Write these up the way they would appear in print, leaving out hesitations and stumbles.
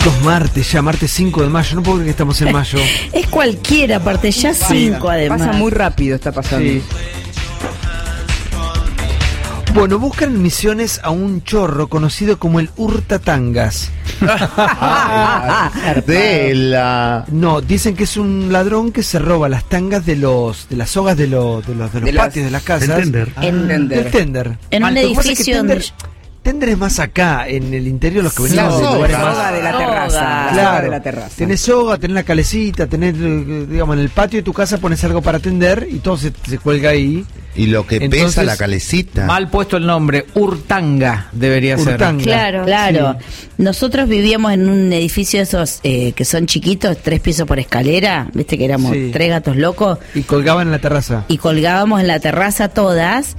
Santos martes, ya martes 5 de mayo. No puedo creer que estamos en mayo. Es cualquiera, aparte, ya 5 además. Pasa muy rápido, está pasando. Sí. Bueno, buscan en Misiones a un chorro conocido como el hurtatangas. No, dicen que es un ladrón que se roba las tangas de las sogas de los patios de las casas. El tender. En un edificio donde... Tender es más acá, en el interior, los que venimos de lugares más... Soga de la terraza. Claro, de la terraza. Tenés soga, tenés la calecita, tenés, digamos, en el patio de tu casa pones algo para tender y todo se cuelga ahí. Y lo que Entonces, pesa la calecita. Mal puesto el nombre, Hurtanga debería Hurtanga. ser. Claro. Sí. Nosotros vivíamos en un edificio de esos que son chiquitos, 3 pisos por escalera, viste que éramos 3 gatos locos. Y colgaban en la terraza. Y colgábamos en la terraza todas.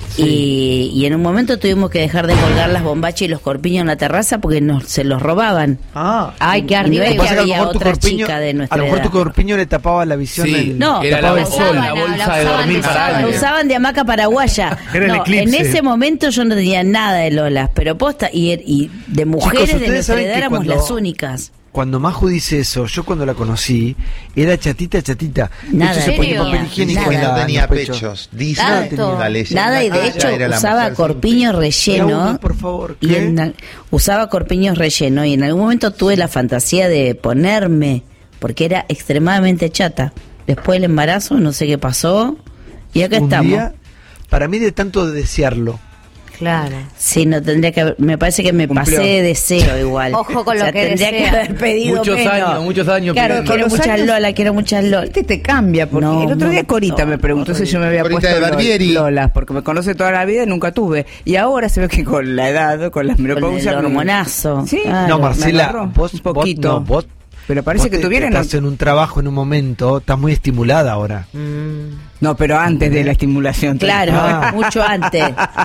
Sí. Y en un momento tuvimos que dejar de colgar las bombachas y los corpiños en la terraza porque se los robaban. Ay, qué Y no arriba. es que había otra chica de nuestra a lo mejor edad. tu corpiño le tapaba la visión. Sí, No, era la tapaba el bolsa, sol. la bolsa de dormir para Lo alguien. usaban de hamaca paraguaya. Era el No, eclipse. en ese momento yo no tenía nada de lolas, pero posta, y de mujeres Chicos, de ustedes nuestra saben edad que éramos cuando- las únicas. Cuando Maju dice eso, yo cuando la conocí, era chatita. Nada. De hecho, se ¿En ponía serio? papel higiénico Nada. en No los tenía pechos. Dice Tanto. la leyenda. Nada, y de Ah, hecho era la usaba mujer corpiño Era relleno. uno, por favor, Y ¿qué? usaba corpiños relleno y en algún momento tuve la fantasía de ponerme, porque era extremadamente chata. Después del embarazo, no sé qué pasó, y acá Un estamos. día, para mí de tanto de desearlo. Claro. Sí, no tendría que me parece que me pasé de deseo igual. Ojo con O sea, lo que tendría desea. que haber pedido Muchos años. Claro, pidiendo. quiero Con los muchas años- Lola, quiero muchas Lola. Te cambia, porque No, el otro día no, Corita no, me preguntó si yo me había Corita puesto de Barbieri. Lolas, porque me conoce toda la vida y nunca tuve. Y ahora se ve que con la edad, con las Con menopausia... el hormonazo. Sí, Claro. No, me Marcela, agarró vos un poquito. vos pero parece que tuvieran... estás en un trabajo en un momento, estás muy estimulada ahora. No, pero antes de la estimulación. Claro, Ah. mucho antes.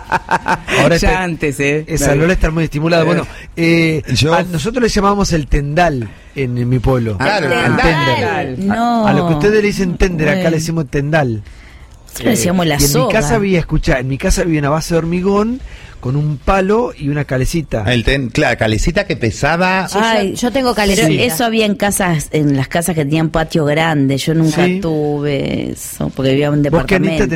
Ahora Ya antes, esa Lola está muy estimulada. Bueno, nosotros le llamábamos el tendal en mi pueblo. Claro, el tender. No. A lo que ustedes le dicen tender, acá Bueno. le decimos tendal. Nosotros le decíamos la Y en soga. mi casa había una base de hormigón con un palo y una calecita. Claro, calecita que pesaba. Ay, yo tengo Pero calecita. eso había en las casas que tenían patio grande. Yo nunca Sí. tuve eso, porque vivía en un Vos, Kenita, departamento.